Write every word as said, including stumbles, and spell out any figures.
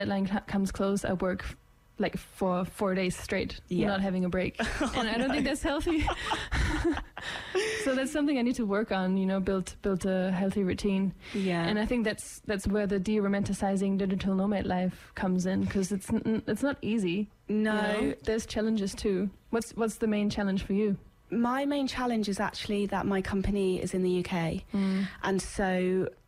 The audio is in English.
deadline cl- comes close, I work f- like for four days straight, Yeah. not having a break. Oh, And I don't no. think that's healthy. So that's something I need to work on, you know, build build a healthy routine. Yeah. And I think that's that's where the de-romanticizing digital nomad life comes in, because it's n- it's not easy. no. You know? There's challenges too. What's what's the main challenge for you? My main challenge is actually that my company is in the U K. Mm. And so